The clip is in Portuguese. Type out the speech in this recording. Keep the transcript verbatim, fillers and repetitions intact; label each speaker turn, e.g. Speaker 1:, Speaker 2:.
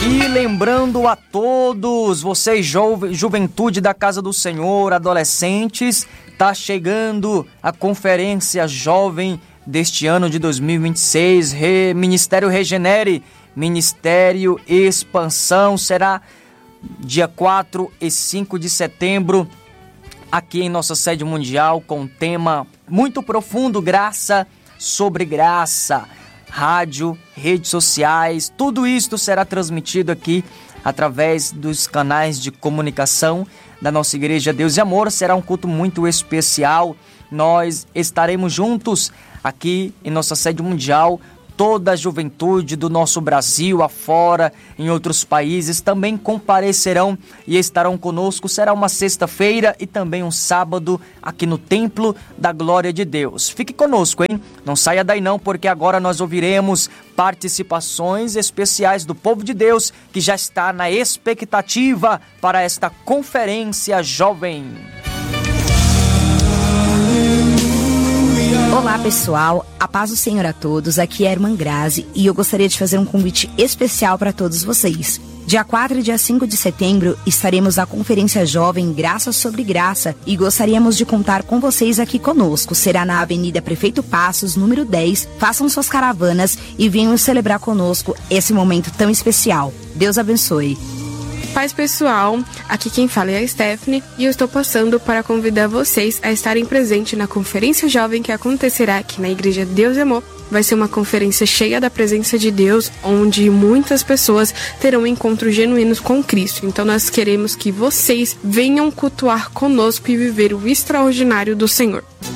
Speaker 1: E lembrando a todos, vocês jove, juventude da Casa do Senhor, adolescentes, tá chegando a Conferência Jovem deste ano de dois mil e vinte e seis, Re, Ministério Regenere, Ministério Expansão, será dia quatro e cinco de setembro, aqui em nossa sede mundial, com um tema muito profundo, graça sobre graça. Rádio, redes sociais, tudo isto será transmitido aqui através dos canais de comunicação da nossa Igreja Deus e Amor. Será um culto muito especial. Nós estaremos juntos aqui em nossa sede mundial. Toda a juventude do nosso Brasil, afora, em outros países, também comparecerão e estarão conosco. Será uma sexta-feira e também um sábado aqui no Templo da Glória de Deus. Fique conosco, hein? Não saia daí não, porque agora nós ouviremos participações especiais do povo de Deus que já está na expectativa para esta Conferência Jovem.
Speaker 2: Olá pessoal, a paz do Senhor a todos, aqui é a irmã Grazi e eu gostaria de fazer um convite especial para todos vocês. Dia quatro e dia cinco de setembro estaremos na Conferência Jovem Graça sobre Graça e gostaríamos de contar com vocês aqui conosco. Será na Avenida Prefeito Passos, número dez. Façam suas caravanas e venham celebrar conosco esse momento tão especial. Deus abençoe.
Speaker 3: Paz pessoal, aqui quem fala é a Stephanie e eu estou passando para convidar vocês a estarem presentes na Conferência Jovem que acontecerá aqui na Igreja Deus e Amor. Vai ser uma conferência cheia da presença de Deus, onde muitas pessoas terão encontros genuínos com Cristo. Então nós queremos que vocês venham cultuar conosco e viver o extraordinário do Senhor.